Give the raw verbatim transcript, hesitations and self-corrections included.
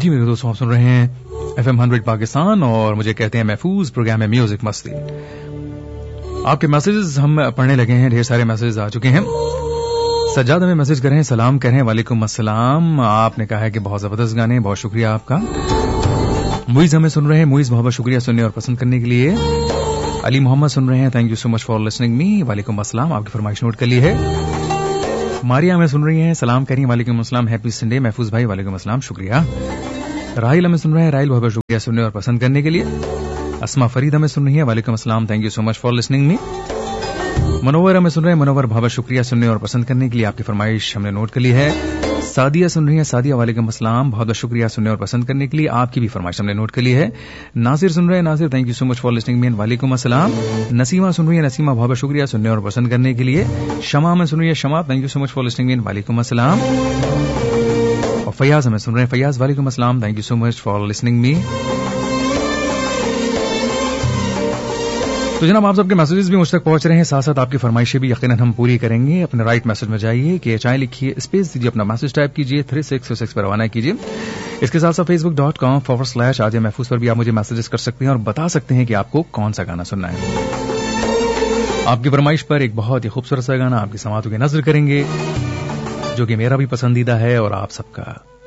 जी मेरे दोस्तों, आप सुन रहे हैं एफ एम हंड्रेड पाकिस्तान और मुझे कहते हैं महफूज प्रोग्राम है म्यूजिक मस्ती। आपके मैसेजेस हम पढ़ने लगे हैं, ढेर सारे मैसेजेस आ चुके हैं। सज्जाद हमें मैसेज कर रहे हैं, सलाम कह रहे हैं, वालेकुम अस्सलाम। आपने कहा है कि बहुत जबरदस्त गाने, बहुत शुक्रिया आपका। मुइज हमें सुन रहे हैं, मुइज बहुत बहुत शुक्रिया सुनने और पसंद करने के लिए। अली मोहम्मद सुन रहे हैं, thank you so much for listening me, वालेकुम अस्सलाम, आपकी फरमाइश नोट कर ली है। मारिया हमें सुन रही हैं, सलाम कह रही हैं, वालेकुम अस्सलाम, हैप्पी संडे महफूज भाई, वालेकुम अस्सलाम, शुक्रिया। राहिल हमें सुन रहे हैं, राहिल बहुत बहुत शुक्रिया सुनने और पसंद करने के लिए। अस्मा फरीद हमें सुन रही है, वालेकुम अस्सलाम, thank you so much for listening me. Manoeuvre हमें सुन रहे हैं, मनोवर बहुत शुक्रिया सुनने और पसंद करने के लिए, आपकी फरमाइश हमने नोट कर ली है। सादिया सुन रही है, सादिया वालेकुम अस्सलाम, बहुत बहुत शुक्रिया सुनने और पसंद करने के लिए, आपकी भी फरमाइश हमने नोट कर ली है। नासिर सुन रहे हैं, Nasir thank you so much for listening me, वालेकुम अस्सलाम। नसीमा सुन रही है, नसीमा बहुत बहुत शुक्रिया सुनने और पसंद करने के लिए। शमा हमें सुन रही है, शमा thank you so much for listening me, वालेकुम अस्सलाम। और फयाज हमें सुन रहे हैं, फयाज वालेकुम अस्सलाम, thank you so much for listening me. तो जनाब, आप सबके मैसेजेस भी मुझ तक पहुंच रहे हैं, साथ साथ आपकी फरमाइशें भी यकीनन हम पूरी करेंगे। अपने राइट मैसेज में जाइए, कि चाहे लिखिए, स्पेस दीजिए, अपना मैसेज टाइप कीजिए, थ्री सिक्स सिक्स पर रवाना कीजिए। इसके साथ साथ Facebook dot com forward slash आजे महफूज पर भी आप मुझे मैसेजेस कर सकते हैं और बता सकते हैं कि आपको कौन सा गाना सुनना है। आपकी फरमाइश पर एक बहुत ही खूबसूरत सा गाना आपकी समातों की नजर करेंगे, जो कि मेरा भी पसंदीदा है और आप सबका